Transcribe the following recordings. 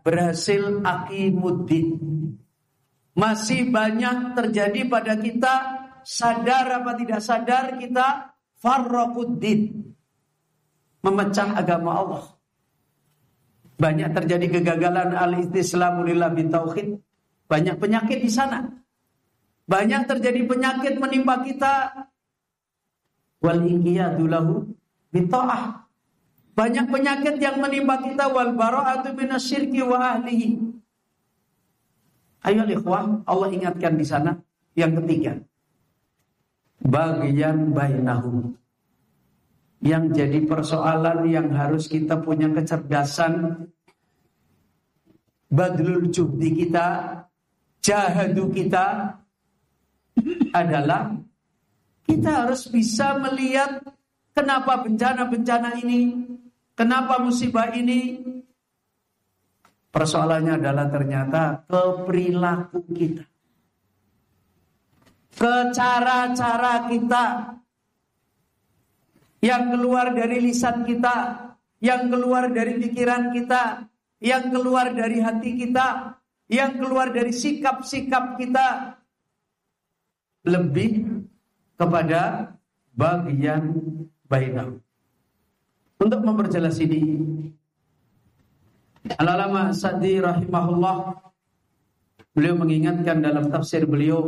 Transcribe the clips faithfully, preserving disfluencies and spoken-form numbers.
berhasil aqimuddin. Masih banyak terjadi pada kita, sadar apa tidak sadar kita farraquddin, memecah agama Allah. Banyak terjadi kegagalan al-istislamu lillah bitauhid. Banyak penyakit di sana. Banyak terjadi penyakit menimpa kita wal inqiyadu lahu bita'ah. Banyak penyakit yang menimpa kita wal bara'atu minasyirki wa ahlihi. Ayo ikhwah, Allah ingatkan di sana yang ketiga. Bagian bainahum. Yang jadi persoalan yang harus kita punya kecerdasan, badlul jubdi kita, jahadu kita adalah kita harus bisa melihat kenapa bencana-bencana ini, kenapa musibah ini. Persoalannya adalah ternyata keperilaku kita, ke cara-cara kita yang keluar dari lisan kita, yang keluar dari pikiran kita, yang keluar dari hati kita, yang keluar dari sikap-sikap kita, lebih kepada bagian bainah. Untuk memperjelas ini, Al-Alama Sa'di rahimahullah, beliau mengingatkan dalam tafsir beliau,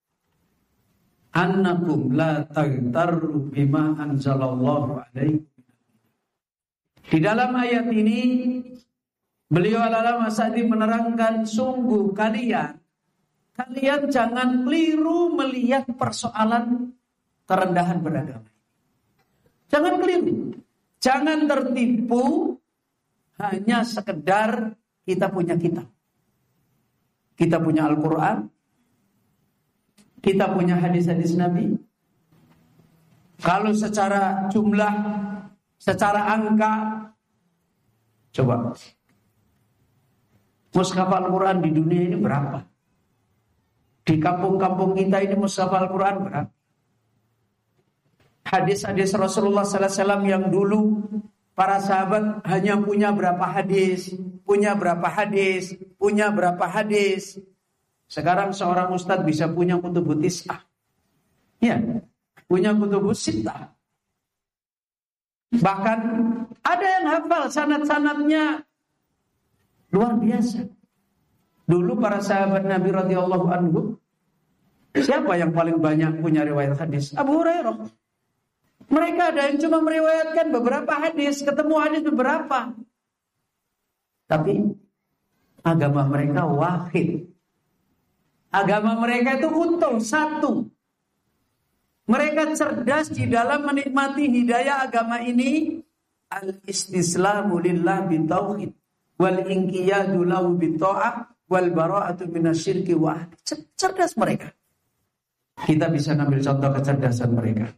annakum la taghtarru bima anzalallahu alaikum. Di dalam ayat ini beliau Al-Alama Sa'di menerangkan, sungguh kalian kalian jangan keliru melihat persoalan kerendahan beragama. Jangan keliru, jangan tertipu hanya sekedar kita punya kitab, kita punya Al-Quran, kita punya hadis-hadis Nabi. Kalau secara jumlah, secara angka, coba mushaf Al-Quran di dunia ini berapa? Di kampung-kampung kita ini mushaf Al-Quran berapa? Hadis-hadis Rasulullah sallallahu alaihi wasallam yang dulu para sahabat hanya punya berapa hadis, punya berapa hadis, punya berapa hadis. Sekarang seorang ustadz bisa punya kutubut tis'ah. Ya, punya kutubut sittah. Bahkan ada yang hafal sanad-sanadnya luar biasa. Dulu para sahabat Nabi radhiyallahu anhu, siapa yang paling banyak punya riwayat hadis? Abu Hurairah. Mereka ada yang cuma meriwayatkan beberapa hadis, ketemu hadis beberapa. Tapi agama mereka wahid. Agama mereka itu utuh, satu. Mereka cerdas di dalam menikmati hidayah agama ini. Al-istislamu lillah bitauhid, wal inqiyadu lahu bita'ah, wal bara'atu minasyirki wa ahli. Cerdas mereka. Kita bisa ngambil contoh kecerdasan mereka.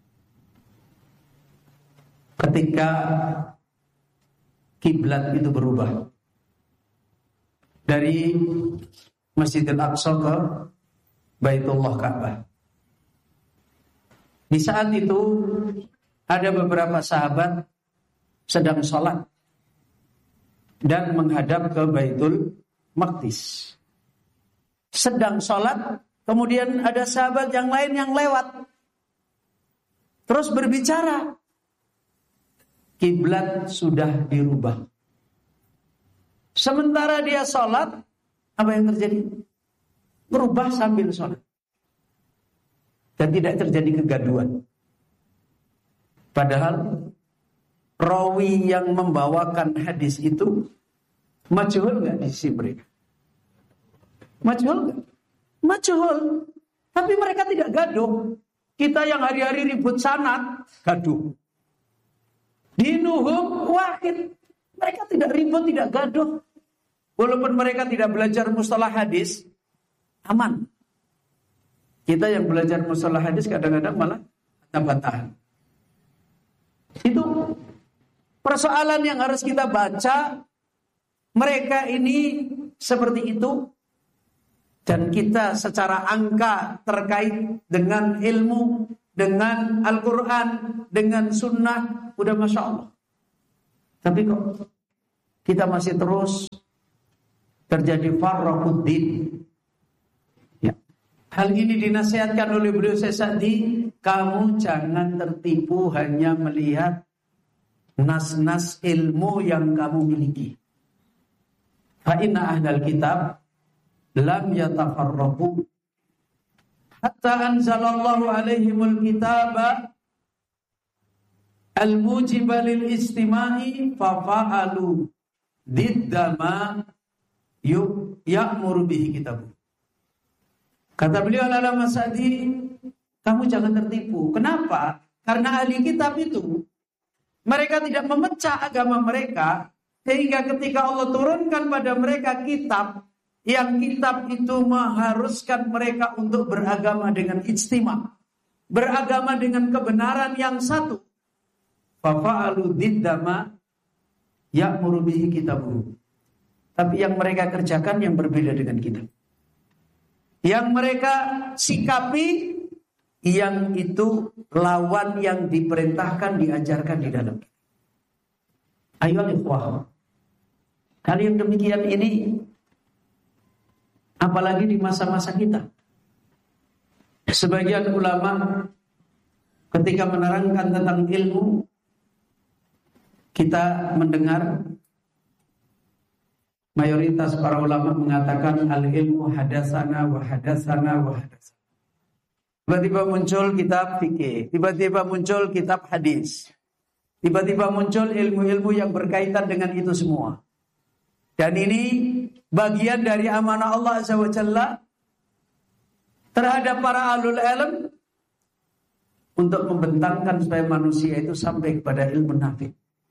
Ketika kiblat itu berubah dari Masjidil Aqsa ke Baitullah Ka'bah. Di saat itu ada beberapa sahabat sedang sholat dan menghadap ke Baitul Maqdis. Sedang sholat, kemudian ada sahabat yang lain yang lewat, terus berbicara. Kiblat sudah dirubah. Sementara dia sholat, apa yang terjadi? Berubah sambil sholat. Dan tidak terjadi kegaduhan. Padahal rawi yang membawakan hadis itu majhul gak di sisi mereka? Majhul gak? Majhul. Tapi mereka tidak gaduh. Kita yang hari-hari ribut sanad, gaduh. Dinuhum wahid. Mereka tidak ribut, tidak gaduh. Walaupun mereka tidak belajar mustalah hadis, aman. Kita yang belajar mustalah hadis kadang-kadang malah bantah-bantahan. Itu persoalan yang harus kita baca. Mereka ini seperti itu. Dan kita secara angka terkait dengan ilmu, dengan Al-Quran, dengan sunnah, udah Masya Allah. Tapi kok kita masih terus terjadi farraquddin. Ya. Hal ini dinasihatkan oleh beliau Syekh Sa'di, kamu jangan tertipu hanya melihat nas-nas ilmu yang kamu miliki. Fa inna ahlal kitab lam yatafarraqu hatta anzalallahu alaihimul kitaba al-mujiba lil istima'i fa fa'alu diddama ya'muru bihi kitab. Kata beliau Al-Allamah Sa'di, kamu jangan tertipu. Kenapa? Karena ahli kitab itu mereka tidak memecah agama mereka, sehingga ketika Allah turunkan pada mereka kitab, yang kitab itu mengharuskan mereka untuk beragama dengan ijtima, beragama dengan kebenaran yang satu. Fafa'alu diddama ya'muru bihi kitabuhu. Tapi yang mereka kerjakan yang berbeda dengan kitab. Yang mereka sikapi yang itu lawan yang diperintahkan, diajarkan di dalam. Ayo ikhwah, hal yang demikian ini apalagi di masa-masa kita. Sebagian ulama ketika menerangkan tentang ilmu, kita mendengar mayoritas para ulama mengatakan al-ilmu hadatsana wa hadatsana wa hadatsana. Tiba-tiba muncul kitab fikih, tiba-tiba muncul kitab hadis, tiba-tiba muncul ilmu-ilmu yang berkaitan dengan itu semua. Dan ini bagian dari amanah Allah Azza wa Jalla terhadap para ahlul ilm untuk membentangkan supaya manusia itu sampai kepada ilmu nafi.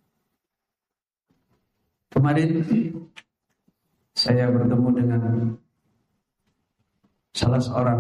Kemarin saya bertemu dengan salah seorang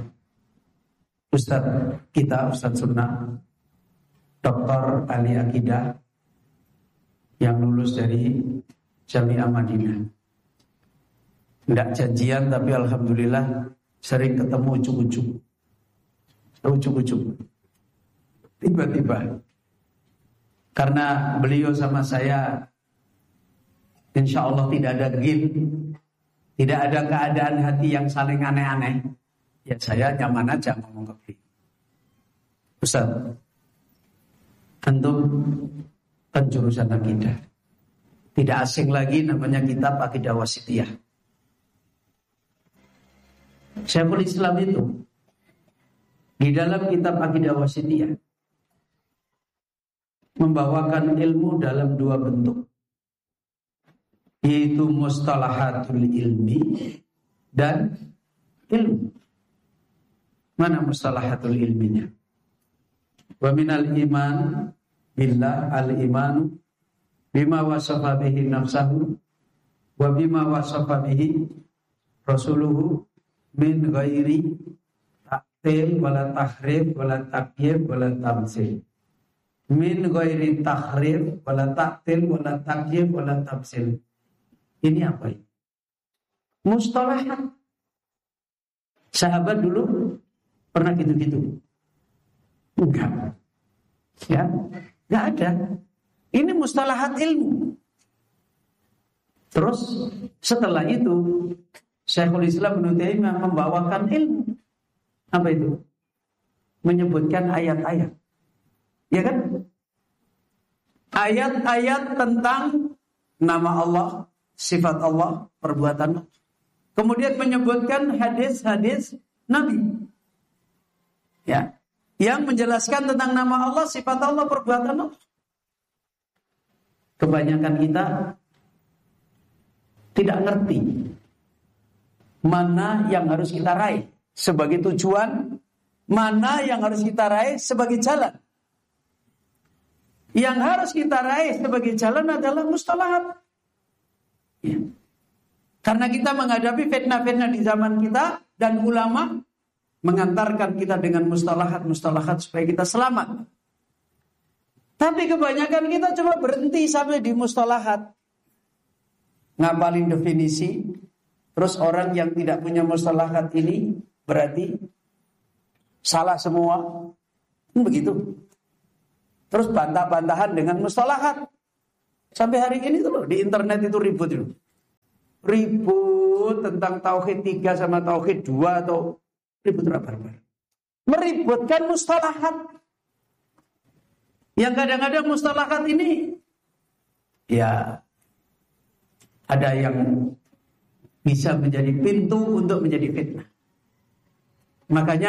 Ustaz kita, Ustaz Sunnah, Doktor ahli akidah yang lulus dari Jami'ah Madinah. Tidak janjian tapi alhamdulillah sering ketemu ujuk-ujuk. Ujuk-ujuk. Tiba-tiba. Karena beliau sama saya insya Allah tidak ada gil, tidak ada keadaan hati yang saling aneh-aneh. Ya saya nyaman aja ngomong ke beliau. Ustaz, antum kan jurusan akidah. Tidak asing lagi namanya kitab Aqidah Wasithiyah. Syekhul Islam itu di dalam kitab Aqidah Wasithiyah membawakan ilmu dalam dua bentuk, yaitu mustalahatul ilmi dan ilmu. Mana mustalahatul ilminya? Wa minal iman billah al-imanu bima wasafa bihi nafsahu wa bima wasafa bihi rasuluhu min ghairi ta'til wala tahrif wala takyif wala tamsil. Min ghairi tahrif wala ta'til wala takyif wala tamsil. Ini apa ini? Mustalahat. Sahabat dulu pernah gitu-gitu? Enggak. Ya, enggak ada. Ini mustalahat ilmu. Terus setelah itu Syekhul Islam Ibnu Taimiyah membawakan ilmu. Apa itu? Menyebutkan ayat-ayat. Ya kan? Ayat-ayat tentang nama Allah, sifat Allah, perbuatan Allah. Kemudian menyebutkan hadis-hadis Nabi. Ya, yang menjelaskan tentang nama Allah, sifat Allah, perbuatan Allah. Kebanyakan kita tidak ngerti mana yang harus kita raih sebagai tujuan, mana yang harus kita raih sebagai jalan. Yang harus kita raih sebagai jalan adalah mustalahat. Ya. Karena kita menghadapi fitnah-fitnah di zaman kita dan ulama mengantarkan kita dengan mustalahat-mustalahat supaya kita selamat. Tapi kebanyakan kita cuma berhenti sampai di mustalahat. Ngapalin definisi. Terus orang yang tidak punya mustalahat ini berarti salah semua. Begitu. Terus bantah-bantahan dengan mustalahat. Sampai hari ini tuh loh, di internet itu ribut itu. ribut tentang tauhid tiga sama tauhid dua atau ribut rabar-rabar. Meributkan mustalahat. Yang kadang-kadang mustalahat ini ya ada yang bisa menjadi pintu untuk menjadi fitnah. Makanya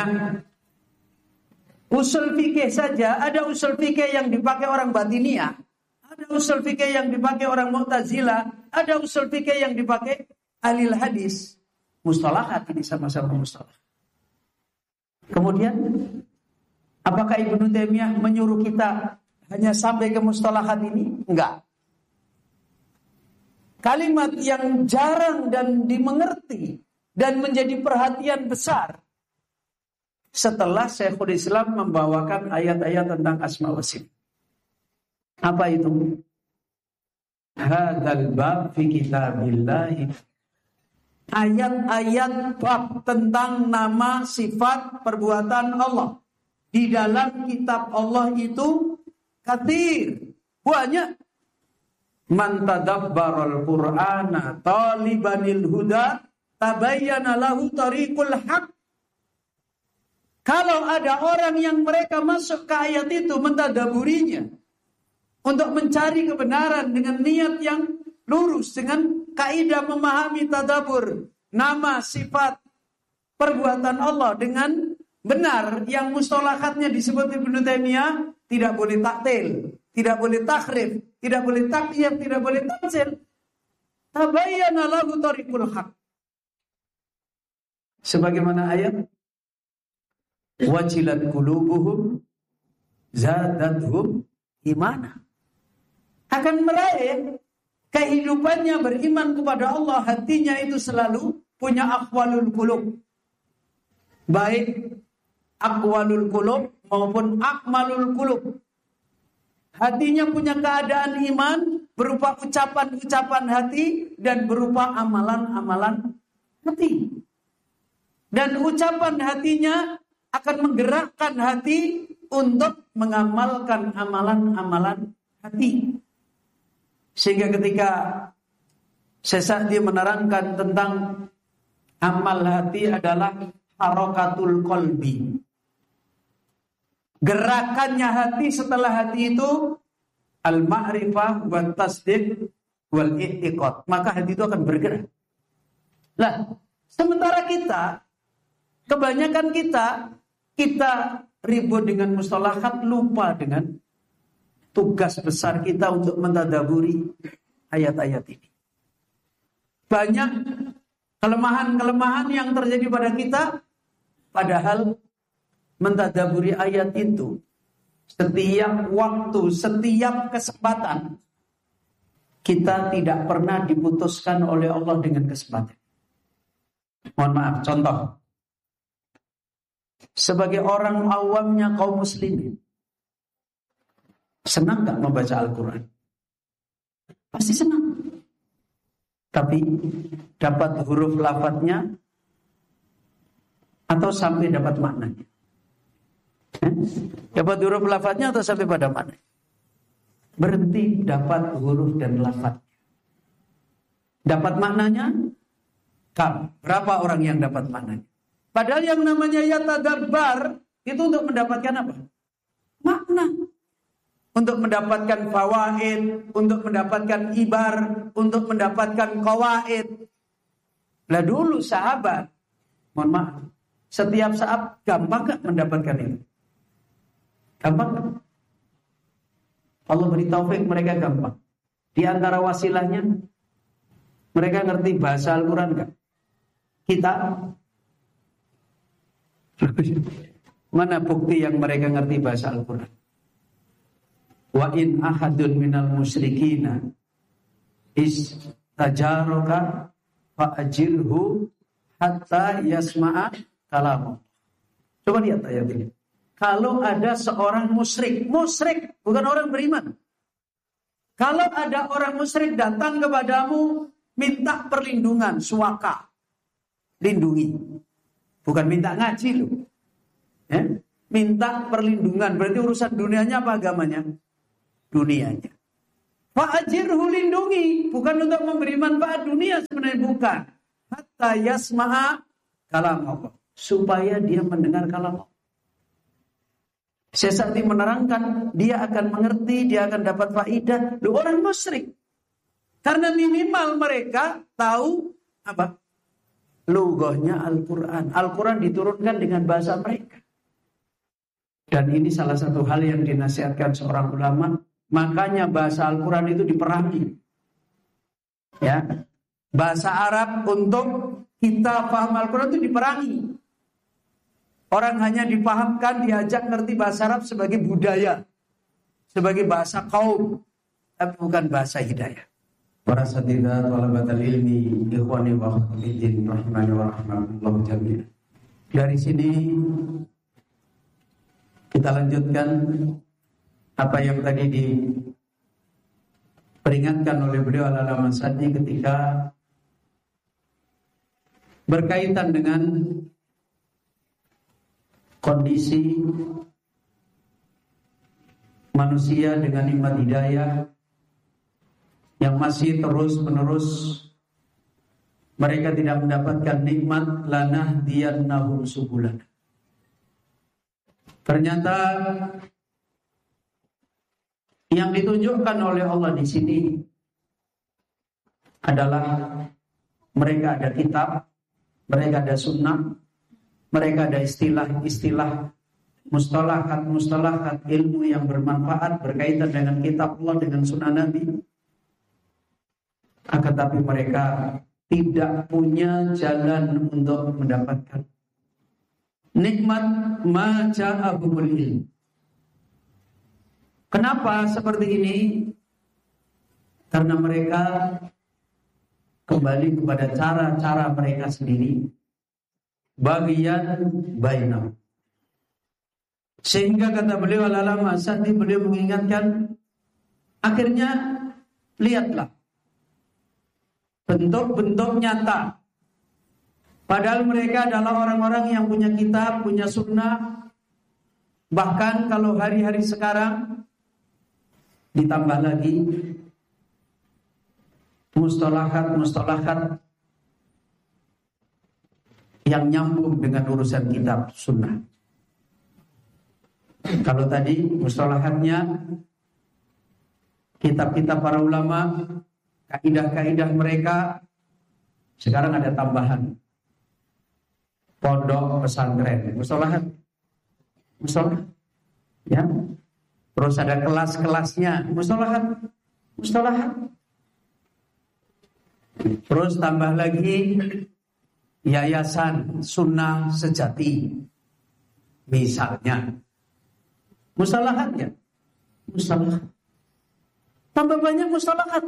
usul fikih saja, ada usul fikih yang dipakai orang Batiniyah, ada usul fikih yang dipakai orang Mu'tazilah, ada usul fikih yang dipakai ahli hadis. Mustalahat ini sama-sama mustalah. Kemudian apakah Ibnu Taimiyah menyuruh kita hanya sampai ke mustalahat ini? Enggak. Kalimat yang jarang dan dimengerti dan menjadi perhatian besar setelah Syekhul Islam membawakan ayat-ayat tentang asma wa sifat. Apa itu? Hadzal bab fi kitabillah. Ayat-ayat bab tentang nama, sifat, perbuatan Allah di dalam kitab Allah itu katsir, banyak. Man tadabbaral Qur'ana talibanil huda tabayyana lahu tariqul haq. Kalau ada orang yang mereka masuk ke ayat itu mentadaburinya untuk mencari kebenaran dengan niat yang lurus, dengan kaidah memahami tadabbur nama, sifat, perbuatan Allah dengan benar, yang mustalahatnya disebut Ibnu Taimiyah, tidak boleh taktil, tidak boleh tahrif, tidak boleh takyif, tidak boleh tamsil. Tabayyana lahu tariqul haq. Sebagaimana ayat wajilat qulubuhum zadatuhum imana. Akan meraih kehidupannya beriman kepada Allah, hatinya itu selalu punya aqwalul qulub. Baik aqwalul qulub maupun akmalul qulub. Hatinya punya keadaan iman berupa ucapan-ucapan hati dan berupa amalan-amalan hati. Dan ucapan hatinya akan menggerakkan hati untuk mengamalkan amalan-amalan hati. Sehingga ketika Sesadi menerangkan tentang amal hati adalah harakatul qalbi. Gerakannya hati setelah hati itu al-ma'rifah wa tasdiq wal i'tiqad. Maka hati itu akan bergerak. Lah, sementara kita, kebanyakan kita, kita ribut dengan mustalahat, lupa dengan tugas besar kita untuk mentadaburi ayat-ayat ini. Banyak kelemahan-kelemahan yang terjadi pada kita, padahal mentadaburi ayat itu setiap waktu, setiap kesempatan, kita tidak pernah diputuskan oleh Allah dengan kesempatan. Mohon maaf, contoh. Sebagai orang awamnya kaum muslimin, senang gak membaca Al-Quran? Pasti senang. Tapi dapat huruf lafadznya atau sampai dapat maknanya? Eh? Dapat huruf lafadznya atau sampai pada makna? Berhenti dapat huruf dan lafadznya. Dapat maknanya? Kam? Berapa orang yang dapat maknanya? Padahal yang namanya yatadabbar itu untuk mendapatkan apa? Makna. Untuk mendapatkan fawaid, untuk mendapatkan ibar, untuk mendapatkan qawaid. Lah dulu sahabat, mohon maaf, setiap saat gampang gak mendapatkan itu? Gampang gak? Allah beri taufik mereka gampang. Di antara wasilahnya, mereka ngerti bahasa Al-Quran gak? Kita mana bukti yang mereka ngerti bahasa Al-Quran? Wa in ahadun minal musyrikina istajaraka fa'ajirhu hatta yasma'a kalamu. Coba lihat ayat ini. Kalau ada seorang musyrik, musyrik bukan orang beriman. Kalau ada orang musyrik datang kepadamu minta perlindungan, suaka, lindungi. Bukan minta ngaji loh. Ya? Minta perlindungan, berarti urusan dunianya apa agamanya? Dunianya. Fa'ajirhu, lindungi, bukan untuk memberi manfaat dunia sebenarnya, bukan. Hatta yasma'a kalam Allah, supaya dia mendengar kalam Allah. Syekh Sa'di menerangkan, dia akan mengerti, dia akan dapat faidah. Loh, orang musyrik, karena minimal mereka tahu apa? Lughahnya Al-Quran. Al-Quran diturunkan dengan bahasa mereka. Dan ini salah satu hal yang dinasihatkan seorang ulama. Makanya bahasa Al-Quran itu diperangi. Ya, bahasa Arab untuk kita paham Al-Quran itu diperangi. Orang hanya dipahamkan, diajak ngerti bahasa Arab sebagai budaya, sebagai bahasa kaum, tapi bukan bahasa hidayah. Para satidat walabatal ilmi, ikhwani wa akhwati rahimani wa rahmatullah jami'an. Dari sini kita lanjutkan apa yang tadi diperingatkan oleh beliau Al-Allamah Sa'di ketika berkaitan dengan kondisi manusia dengan nikmat hidayah yang masih terus-menerus mereka tidak mendapatkan nikmat, lanahdiyannahum subulana. Ternyata yang ditunjukkan oleh Allah di sini adalah mereka ada kitab, mereka ada sunnah, mereka ada istilah-istilah, mustalahat-mustalahat ilmu yang bermanfaat berkaitan dengan kitab Allah, dengan sunnah Nabi. Akan tapi mereka tidak punya jalan untuk mendapatkan nikmat ma ja'ahumul ilm. Kenapa seperti ini? Karena mereka kembali kepada cara-cara mereka sendiri, bagian bainah. Sehingga kata beliau Al-Allamah Sa'di, beliau mengingatkan, akhirnya lihatlah bentuk-bentuk nyata. Padahal mereka adalah orang-orang yang punya kitab, punya sunnah. Bahkan kalau hari-hari sekarang ditambah lagi mustalahat-mustalahat yang nyambung dengan urusan kitab sunnah. Kalau tadi mustalahatnya kitab-kitab para ulama, kaidah-kaidah mereka, sekarang ada tambahan pondok pesantren, mustalahat, mustalahat, ya. Terus ada kelas-kelasnya, mustalahat, mustalahat. Terus tambah lagi yayasan sunnah sejati, misalnya, mustalahatnya, mustalahat. Tambah banyak mustalahat.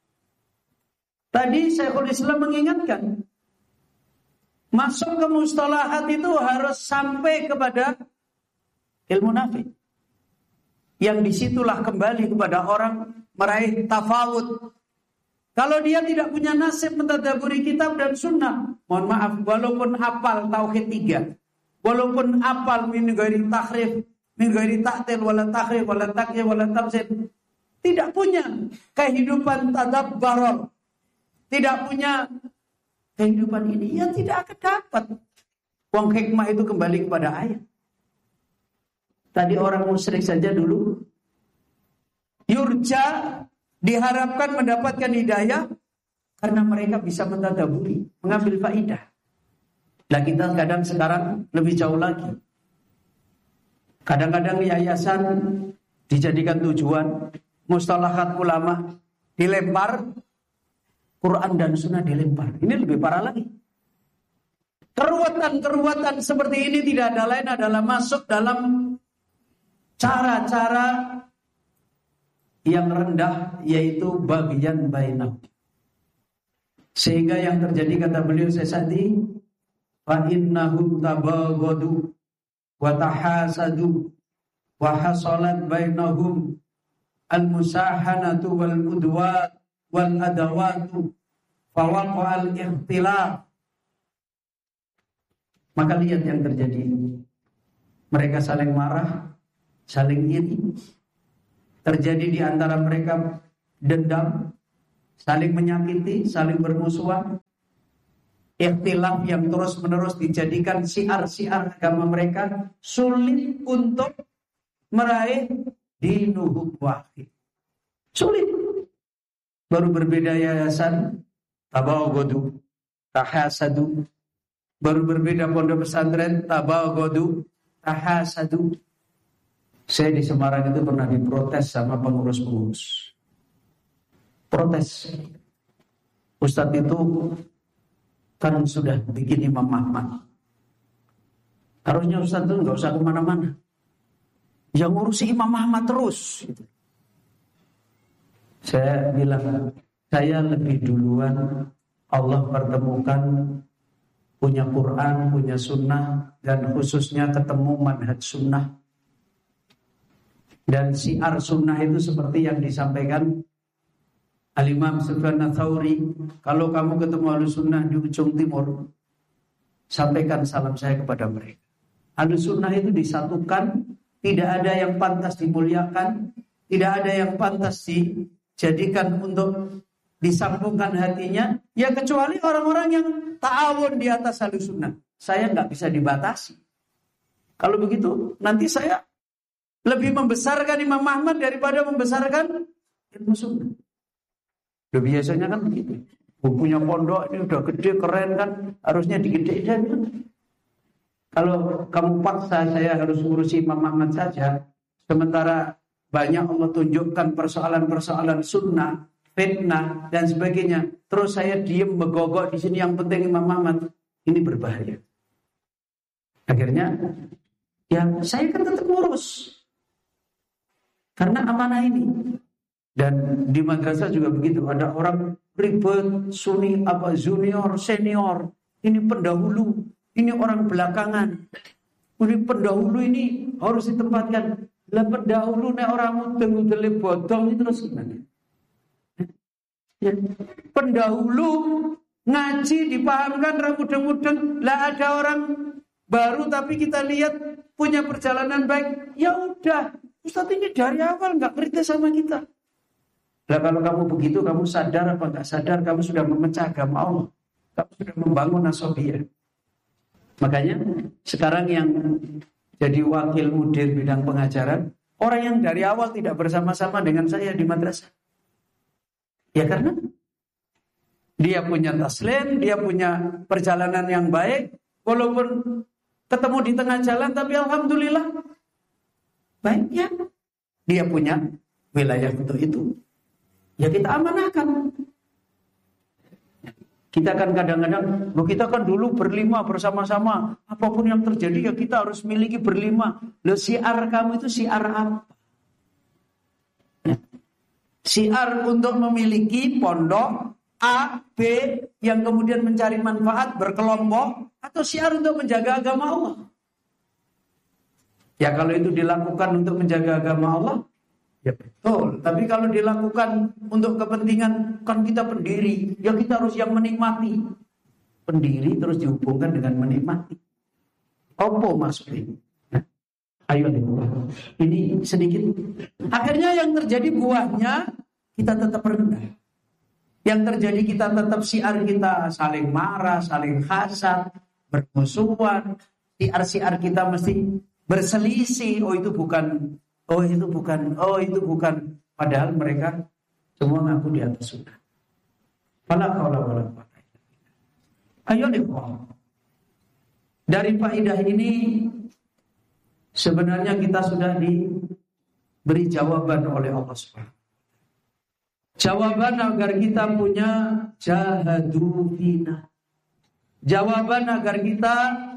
Tadi Syekhul Islam mengingatkan, masuk ke mustalahat itu harus sampai kepada ilmu nafi. Yang disitulah kembali kepada orang meraih tafawud. Kalau dia tidak punya nasib mentadaburi kitab dan sunnah, mohon maaf, walaupun hafal tauhid tiga, walaupun hafal min ghairi takhrif, min ghairi ta'til wala takhrif wala takyif wala tamsil, tidak punya kehidupan tadabbar, tidak punya kehidupan ini, ya tidak akan dapat. Wong hikmah itu kembali kepada ayat. Tadi orang musyrik saja dulu yurja, diharapkan mendapatkan hidayah karena mereka bisa mentadaburi, mengambil faidah. Lah kita kadang sekarang lebih jauh lagi. Kadang-kadang yayasan dijadikan tujuan, mustalahat ulama dilempar, Quran dan sunnah dilempar. Ini lebih parah lagi. Keruatan-keruatan seperti ini tidak ada lain adalah masuk dalam cara-cara yang rendah, yaitu bagian bainah. Sehingga yang terjadi, kata beliau Sesadi, fa innahum tabaghadu wa tahasadu wa hasalat bainahum al-musahanatu wal udwat wal adawatu fa waqa'al ikhtilaf. Maka lihat yang terjadi. Mereka saling marah, saling iri. Terjadi di antara mereka dendam, saling menyakiti, saling bermusuhan, ikhtilaf yang terus-menerus dijadikan syiar-syiar agama mereka, sulit untuk meraih dinuhum wahid. Sulit. Baru berbeda yayasan, tabaghadu, tahasadu. Baru berbeda pondok pesantren, tabaghadu, tahasadu. Saya di Semarang itu pernah diprotes sama pengurus-pengurus. Protes. Ustadz itu kan sudah bikin Imam Ahmad. Harusnya Ustadz itu nggak usah kemana-mana. Yang ngurusi Imam Ahmad terus. Saya bilang, saya lebih duluan Allah pertemukan punya Quran, punya sunnah, dan khususnya ketemu manhaj sunnah. Dan syiar sunnah itu seperti yang disampaikan Al-Imam Sufyan Ats-Tsauri, kalau kamu ketemu Ahlus Sunnah di ujung timur, sampaikan salam saya kepada mereka. Ahlus Sunnah itu disatukan, tidak ada yang pantas dimuliakan, tidak ada yang pantas dijadikan untuk disambungkan hatinya, ya kecuali orang-orang yang ta'awun di atas Ahlus Sunnah. Saya nggak bisa dibatasi. Kalau begitu, nanti saya lebih membesarkan Imam Ahmad daripada membesarkan ilmu sunnah. Udah biasanya kan begitu. Punya pondok ini udah gede, keren kan, harusnya digede-gedein kan. Kalau kamu paksa saya harus ngurusi Imam Ahmad saja, sementara banyak Allah tunjukkan persoalan-persoalan sunnah, fitnah dan sebagainya, terus saya diem begogok di sini yang penting Imam Ahmad, ini berbahaya. Akhirnya, ya saya kan tetap ngurus karena amanah ini. Dan di madrasah juga begitu, ada orang ribet, sunni apa junior, senior, ini pendahulu, ini orang belakangan, ini pendahulu ini harus ditempatkan. Lah pendahulu nek orang mudeng-mudeng bodong itu terus gimana? Ya, pendahulu ngaji dipahamkan orang mudeng-mudeng, lah ada orang baru tapi kita lihat punya perjalanan baik, ya udah, Ustaz ini dari awal nggak kritis sama kita. Lah kalau kamu begitu, kamu sadar apa nggak sadar, kamu sudah memecah agama Allah, kamu sudah membangun asobiyah. Makanya sekarang yang jadi wakil mudir bidang pengajaran, orang yang dari awal tidak bersama-sama dengan saya di madrasah. Ya karena dia punya taslim, dia punya perjalanan yang baik, walaupun ketemu di tengah jalan, tapi alhamdulillah baiknya dia punya wilayah untuk itu. Ya kita amanahkan. Kita kan kadang-kadang, loh kita kan dulu berlima bersama-sama, apapun yang terjadi ya kita harus miliki berlima. Loh syiar kamu itu syiar apa? Syiar untuk memiliki pondok A, B yang kemudian mencari manfaat berkelompok, atau syiar untuk menjaga agama Allah? Ya kalau itu dilakukan untuk menjaga agama Allah, ya betul. Tapi kalau dilakukan untuk kepentingan, kan kita pendiri, ya kita harus yang menikmati. Pendiri terus dihubungkan dengan menikmati. Apa maksudnya? Nah, ayo nih, ini sedikit. Akhirnya yang terjadi buahnya kita tetap rendah. Yang terjadi kita tetap syiar kita saling marah, saling hasad, bermusuhan. Syiar-syiar kita mesti berselisih. Oh itu bukan. Oh itu bukan, oh itu bukan. Padahal mereka semua ngaku di atas sunnah. Fala qaula wala quwwata illa billah. Ayo deh, dari faedah ini sebenarnya kita sudah diberi jawaban oleh Allah Subhanahu. Jawaban agar kita punya jahadu fina. Jawaban agar kita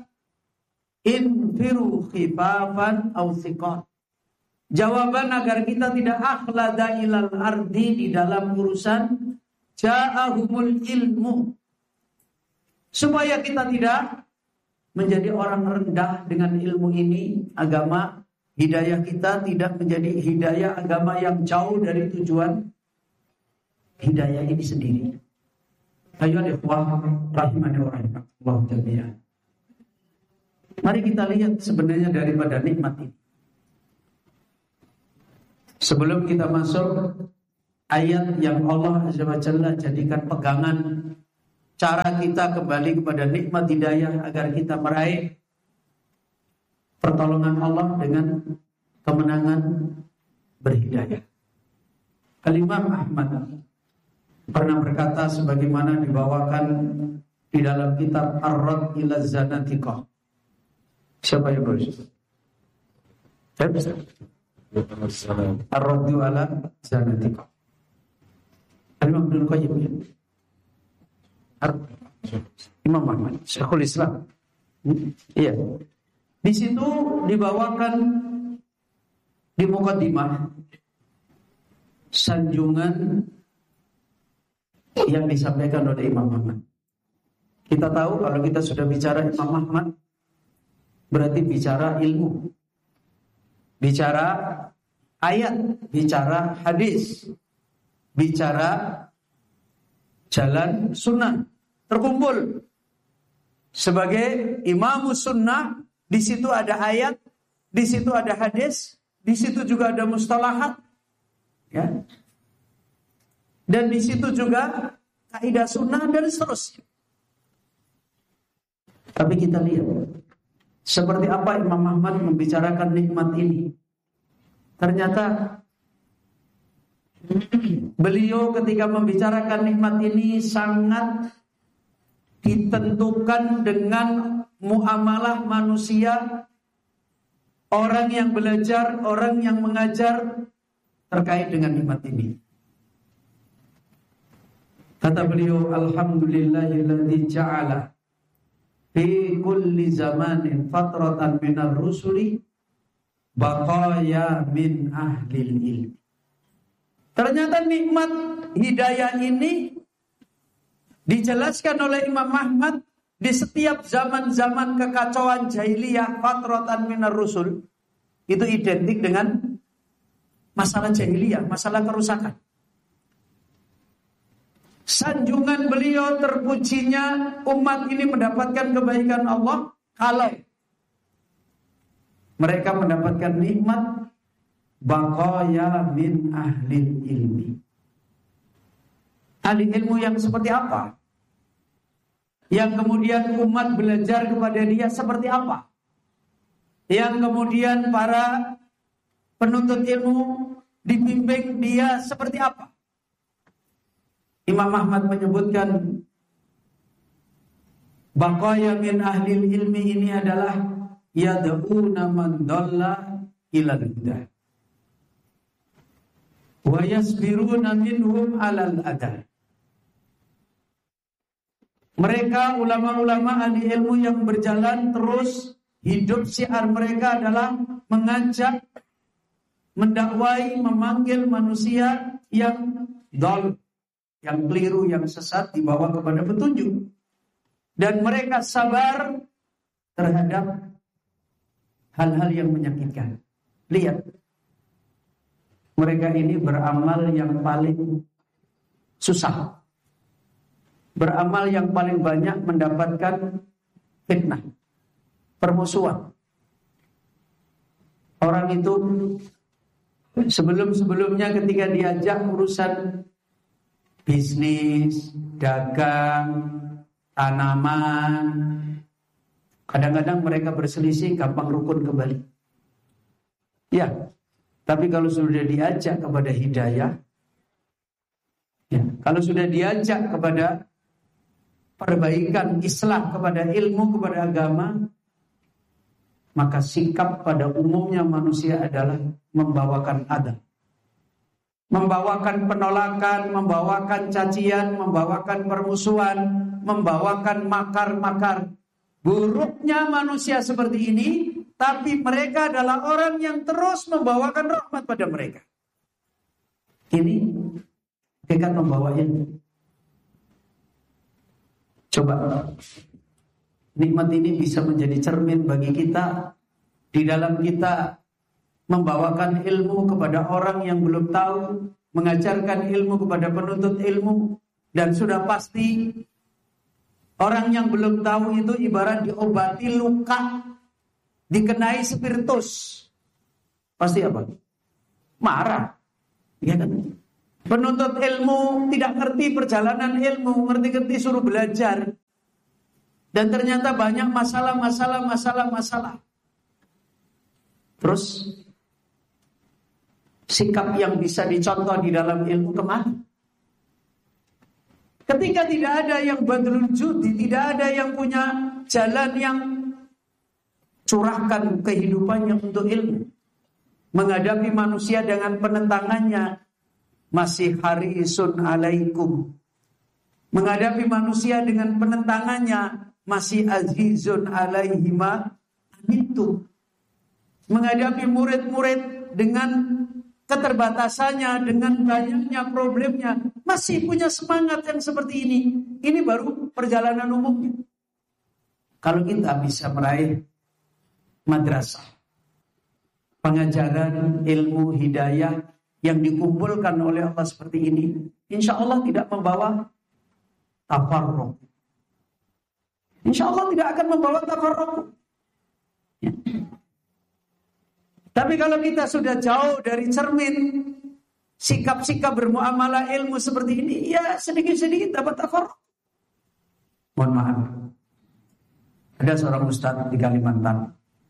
infiru khifafan aw thiqal. Jawaban agar kita tidak akhlada ilal ardi di dalam urusan ja'ahumul ilmu. Supaya kita tidak menjadi orang rendah dengan ilmu ini, agama, hidayah kita tidak menjadi hidayah agama yang jauh dari tujuan hidayah ini sendiri. Ayo ikhwah rahimani wa rahimakumullah jami'an. Mari kita lihat sebenarnya daripada nikmat ini. Sebelum kita masuk ayat yang Allah Azza wa Jalla jadikan pegangan cara kita kembali kepada nikmat hidayah agar kita meraih pertolongan Allah dengan kemenangan berhidayah. Al-Imam Ahmad pernah berkata sebagaimana dibawakan di dalam kitab Ar-Rad ila Zanatiqah. Siapa yang berusaha? Saya bisa. Ar-Rad ila Zanatiqah. Al-Imam Ibnu Qayyim. Imam Ahmad, Syekhul Islam. Hmm? Iya. Di situ dibawakan di mukadimah sanjungan yang disampaikan oleh Imam Ahmad. Kita tahu kalau kita sudah bicara Imam Ahmad berarti bicara ilmu, bicara ayat, bicara hadis, bicara jalan sunnah, terkumpul sebagai imam sunnah. Di situ ada ayat, di situ ada hadis, di situ juga ada mustalahat, ya. Dan di situ juga kaidah sunnah dan seterusnya. Tapi kita lihat seperti apa Imam Ahmad membicarakan nikmat ini. Ternyata beliau ketika membicarakan nikmat ini sangat ditentukan dengan muamalah manusia, orang yang belajar, orang yang mengajar terkait dengan nikmat ini. Kata beliau, alhamdulillahilladzi ja'ala fi kulli zamanin fatratan minar rusuli baqaya min ahlil ilmi. Ternyata nikmat hidayah ini dijelaskan oleh Imam Ahmad di setiap zaman-zaman kekacauan jahiliyah, fatratan minar rusul, itu identik dengan masalah jahiliyah, masalah kerusakan. Sanjungan beliau, terpujinya umat ini mendapatkan kebaikan Allah kalau mereka mendapatkan nikmat baqaya min ahlil ilmi. Ahli ilmu yang seperti apa? Yang kemudian umat belajar kepada dia seperti apa? Yang kemudian para penuntut ilmu dibimbing dia seperti apa? Imam Ahmad menyebutkan baqaya min ahlil ilmi ini adalah yad'una man dhalla ilal huda wa yasbiruna minhum alal adal. Mereka ulama-ulama ahli ilmu yang berjalan terus, hidup syiar mereka adalah mengajak, mendakwai, memanggil manusia yang dhal, yang keliru, yang sesat, dibawa kepada petunjuk. Dan mereka sabar terhadap hal-hal yang menyakitkan. Lihat, mereka ini beramal yang paling susah, beramal yang paling banyak mendapatkan fitnah, permusuhan. Orang itu sebelum-sebelumnya ketika diajak urusan bisnis, dagang, tanaman, kadang-kadang mereka berselisih, gampang rukun kembali. Ya, tapi kalau sudah diajak kepada hidayah, ya, kalau sudah diajak kepada perbaikan, islah, kepada ilmu, kepada agama, maka sikap pada umumnya manusia adalah membawakan adab, membawakan penolakan, membawakan cacian, membawakan permusuhan, membawakan makar-makar. Buruknya manusia seperti ini, tapi mereka adalah orang yang terus membawakan rahmat pada mereka. Ini hakikat membawa ilmu. Coba, nikmat ini bisa menjadi cermin bagi kita di dalam kita membawakan ilmu kepada orang yang belum tahu, mengajarkan ilmu kepada penuntut ilmu, dan sudah pasti orang yang belum tahu itu ibarat diobati luka, dikenai spiritus, pasti apa? Marah, ya kan? Penuntut ilmu tidak ngerti perjalanan ilmu, ngerti-ngerti suruh belajar. Dan ternyata banyak masalah, masalah, masalah, masalah. Terus sikap yang bisa dicontoh di dalam ilmu kemana? Ketika tidak ada yang badrul judi, tidak ada yang punya jalan yang curahkan kehidupannya untuk ilmu, menghadapi manusia dengan penentangannya, masih harisun alaikum. Menghadapi manusia dengan penentangannya, masih azizun alaihima itu. Menghadapi murid-murid dengan keterbatasannya, dengan banyaknya problemnya, masih punya semangat yang seperti ini. Ini baru perjalanan umumnya. Kalau kita bisa meraih madrasah, pengajaran ilmu hidayah yang dikumpulkan oleh Allah seperti ini, insya Allah tidak membawa tafarruq. Insya Allah tidak akan membawa tafarruq. Ya. Tapi kalau kita sudah jauh dari cermin sikap-sikap bermuamalah ilmu seperti ini, ya sedikit-sedikit dapat tafarruq. Mohon maaf, ada seorang ustaz di Kalimantan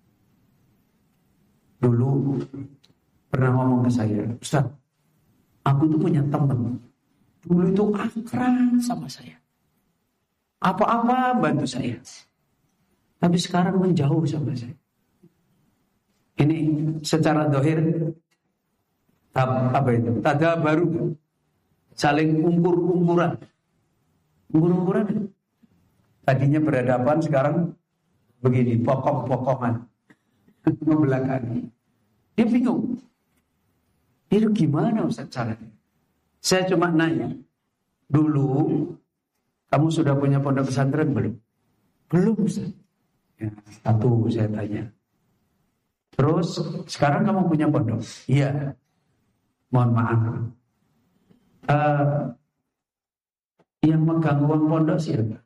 dulu pernah ngomong ke saya, Ustaz, aku tuh punya teman dulu itu akrab sama saya, apa-apa bantu saya, tapi sekarang menjauh sama saya. Ini secara dohir apa itu? Tada baru, saling umpur-umpuran, umpur-umpuran. Tadinya berhadapan, sekarang begini, pokok-pokokan, membelakangi. Dia bingung. Itu gimana Ustaz caranya? Saya cuma nanya, dulu kamu sudah punya pondok pesantren belum? Belum Ustaz. Ya, satu saya tanya. Terus sekarang kamu punya pondok? Iya. Mohon maaf. Uh, yang megang uang pondok siapa?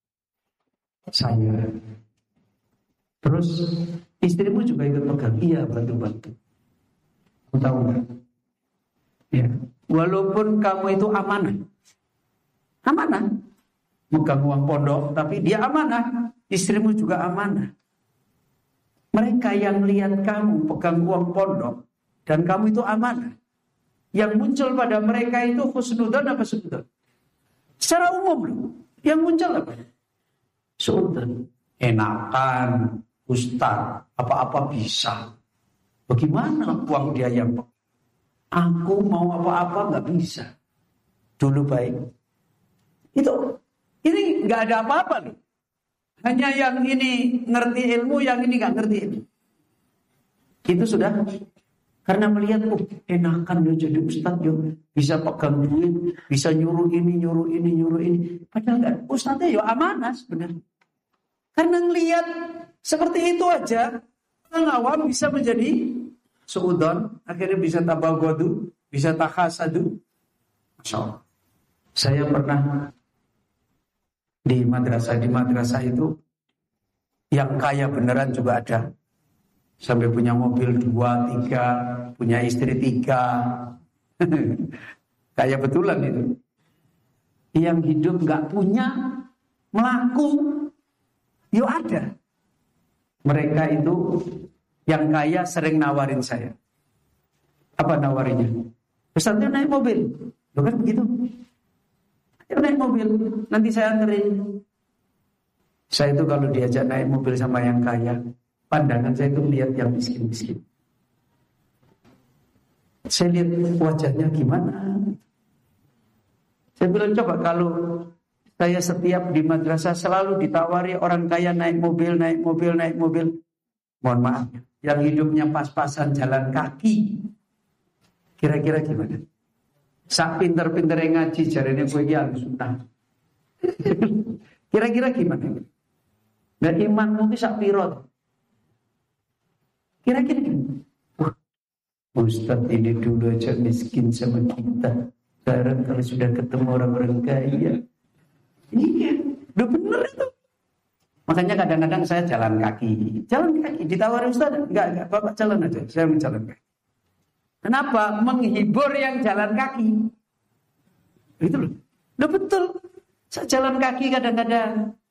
Saya. Terus istrimu juga ikut pegang? Iya, bantu-bantu. Kamu tahu nggak? Ya. Walaupun kamu itu amanah, amanah, megang uang pondok, tapi dia amanah. Istrimu juga amanah. Mereka yang lihat kamu pegang uang pondok dan kamu itu amanah, yang muncul pada mereka itu husnudzon apa suudzon? Secara umum loh, yang muncul apa? Suudzon. Enakan, ustaz, apa-apa bisa. Bagaimana uang dia yang aku mau apa-apa nggak bisa. Dulu baik. Itu ini nggak ada apa-apa loh. Hanya yang ini ngerti ilmu, yang ini nggak ngerti ilmu. Itu sudah karena melihat, oh enakan dia jadi ustaz, yo bisa pegang duit, bisa nyuruh ini, nyuruh ini, nyuruh ini. Padahal nggak, ustaznya yo amanah sebenarnya. Karena ngelihat seperti itu aja, orang awam bisa menjadi suudzon, akhirnya bisa tabaghadu, bisa tahasadu. Masya Allah. Saya pernah di madrasah, di madrasah itu yang kaya beneran juga ada. Sampai punya mobil dua, tiga, punya istri tiga. Kaya betulan itu. Yang hidup gak punya, melaku, yuk ada. Mereka itu yang kaya sering nawarin saya. Apa nawarinnya? Ustaznya naik mobil. Loh kan begitu. Ayo naik mobil, nanti saya anterin. Saya itu kalau diajak naik mobil sama yang kaya, pandangan saya itu melihat yang miskin-miskin. Saya lihat wajahnya gimana. Saya bilang coba kalau saya setiap di madrasah selalu ditawari orang kaya naik mobil, naik mobil, naik mobil. Mohon maaf, yang hidupnya pas-pasan jalan kaki, kira-kira gimana? Sak pinter-pinter yang ngaji jarene kowe iki harus sunnah. Kira-kira gimana? Dan imanmu ki sak piro? Kira-kira gimana? Wah, Ustaz ini dulu aja miskin sama kita. Sekarang kalau sudah ketemu orang-orang kaya. Iya, udah bener itu. Makanya kadang-kadang saya jalan kaki. Jalan kaki, ditawari Ustaz, enggak, enggak, Bapak jalan aja. Saya menjalan kaki. Kenapa? Menghibur yang jalan kaki. Itu loh. Udah betul. Saya jalan kaki kadang-kadang